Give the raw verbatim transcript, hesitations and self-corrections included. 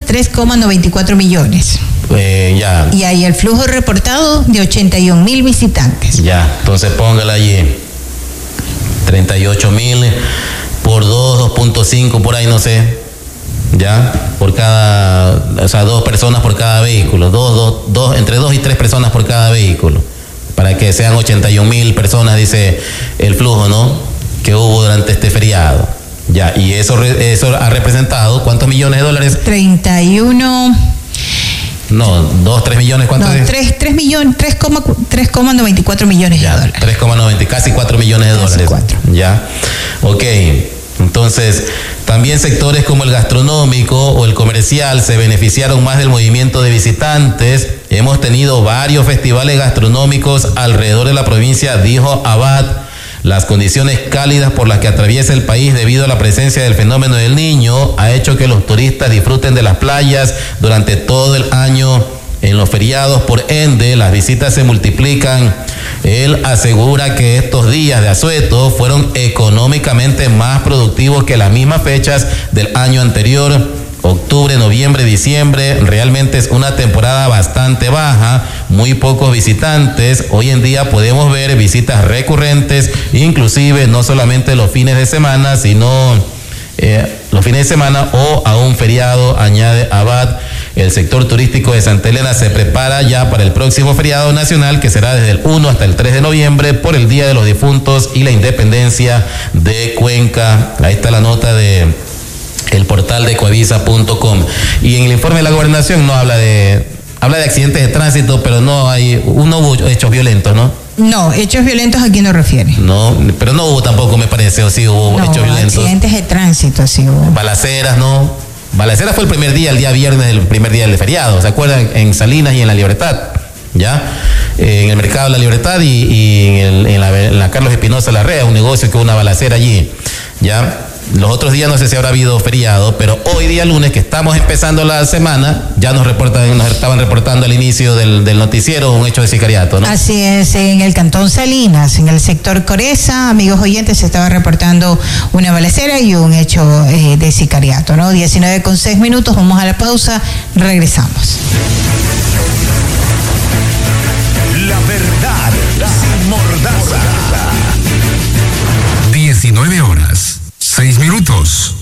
tres coma noventa y cuatro millones. Eh, ya. Y hay el flujo reportado de ochenta y un mil visitantes. Ya, entonces póngala allí. treinta y ocho mil por dos, dos punto cinco, por ahí no sé. Ya, por cada, o sea, dos personas por cada vehículo. Dos, dos, dos, entre dos y tres personas por cada vehículo. Para que sean ochenta y un mil personas, dice el flujo, ¿no? Que hubo durante este feriado. Ya, y eso, eso ha representado ¿cuántos millones de dólares? treinta y uno. No, dos, tres millones, ¿cuánto no, es? tres, tres millones, tres coma noventa y cuatro millones ya, de dólares. tres coma noventa, casi cuatro millones de casi dólares. cuatro. Ya, ok. Entonces, también sectores como el gastronómico o el comercial se beneficiaron más del movimiento de visitantes. Hemos tenido varios festivales gastronómicos alrededor de la provincia, dijo Abad. Las condiciones cálidas por las que atraviesa el país debido a la presencia del fenómeno del Niño ha hecho que los turistas disfruten de las playas durante todo el año en los feriados. Por ende, las visitas se multiplican. Él asegura que estos días de asueto fueron económicamente más productivos que las mismas fechas del año anterior. Octubre, noviembre, diciembre, realmente es una temporada bastante baja, muy pocos visitantes. Hoy en día podemos ver visitas recurrentes, inclusive no solamente los fines de semana, sino eh, los fines de semana o a un feriado, añade Abad. El sector turístico de Santa Elena se prepara ya para el próximo feriado nacional, que será desde el uno hasta el tres de noviembre por el Día de los Difuntos y la Independencia de Cuenca. Ahí está la nota de el portal de coavisa punto com. Y en el informe de la gobernación no habla de habla de accidentes de tránsito, pero no hay no hubo hechos violentos, ¿no? No, hechos violentos aquí no refiere. No, pero no hubo tampoco, me parece, o sí hubo no, hechos violentos. Accidentes de tránsito, sí hubo. Balaceras, ¿no? Balaceras fue el primer día, el día viernes, el primer día del feriado, ¿se acuerdan? En Salinas y en La Libertad, ¿ya? Eh, en el Mercado de La Libertad y, y en, el, en, la, en la Carlos Espinosa Larrea, un negocio que hubo una balacera allí, ¿ya? Los otros días no sé si habrá habido feriado, pero hoy día lunes, que estamos empezando la semana, ya nos reportan, nos estaban reportando al inicio del, del noticiero un hecho de sicariato, ¿no? Así es, en el cantón Salinas, en el sector Coreza, amigos oyentes, se estaba reportando una balacera y un hecho eh, de sicariato, ¿no? diecinueve con seis minutos, vamos a la pausa, regresamos. La verdad, sin mordaza. diecinueve horas, seis minutos.